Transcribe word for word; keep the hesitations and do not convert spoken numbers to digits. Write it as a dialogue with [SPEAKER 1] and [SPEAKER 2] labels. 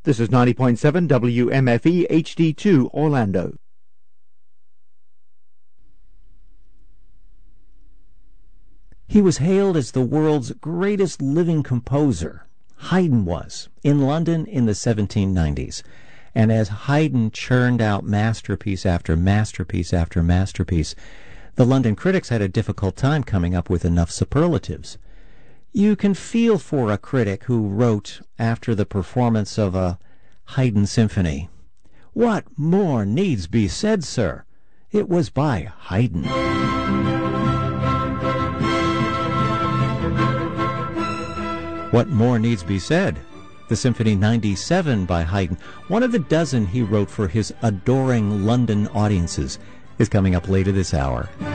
[SPEAKER 1] This is ninety point seven W M F E H D two Orlando.
[SPEAKER 2] He was hailed as the world's greatest living composer. Haydn was, in London in the seventeen nineties. And as Haydn churned out masterpiece after masterpiece after masterpiece, the London critics had a difficult time coming up with enough superlatives. You can feel for a critic who wrote after the performance of a Haydn symphony, "What more needs be said, sir? It was by Haydn." What more needs be said? The Symphony ninety-seven by Haydn, one of the dozen he wrote for his adoring London audiences, is coming up later this hour.